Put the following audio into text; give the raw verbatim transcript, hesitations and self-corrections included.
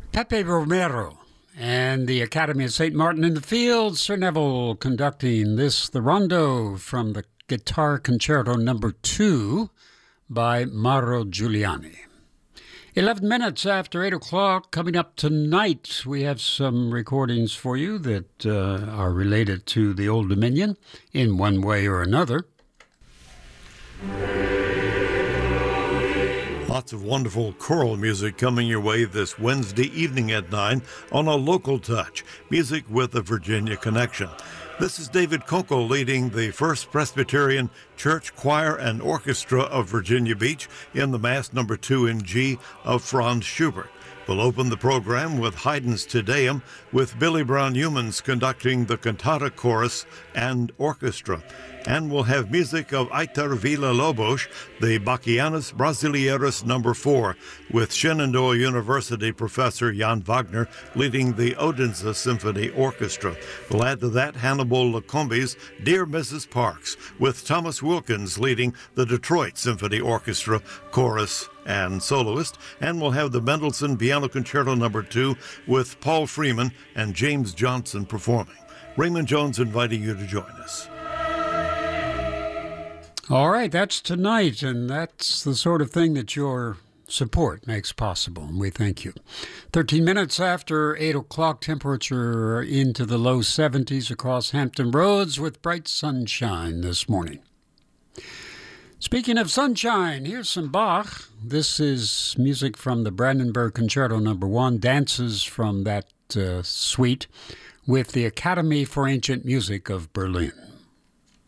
Pepe Romero and the Academy of Saint Martin in the Fields. Sir Neville conducting this, the Rondo from the Guitar Concerto number two by Mauro Giuliani. eleven minutes after eight o'clock, coming up tonight, we have some recordings for you that uh, are related to the Old Dominion in one way or another. Lots of wonderful choral music coming your way this Wednesday evening at nine on A Local Touch, music with a Virginia connection. This is David Kunkel leading the First Presbyterian Church Choir and Orchestra of Virginia Beach in the Mass number two in G of Franz Schubert. We'll open the program with Haydn's Te Deum, with Billy Brown Humans conducting the cantata chorus and orchestra. And we'll have music of Aitor Villa-Lobos, the Bachianas Brasileiros number four, with Shenandoah University professor Jan Wagner leading the Odense Symphony Orchestra. We'll add to that Hannibal Lacombe's Dear Missus Parks, with Thomas Wilkins leading the Detroit Symphony Orchestra chorus and soloist. And we'll have the Mendelssohn Piano Concerto number two with Paul Freeman and James Johnson performing. Raymond Jones inviting you to join us. All right, that's tonight, and that's the sort of thing that your support makes possible, and we thank you. thirteen minutes after eight o'clock, temperature into the low seventies across Hampton Roads with bright sunshine this morning. Speaking of sunshine, here's some Bach. This is music from the Brandenburg Concerto number one, dances from that uh, suite with the Academy for Ancient Music of Berlin.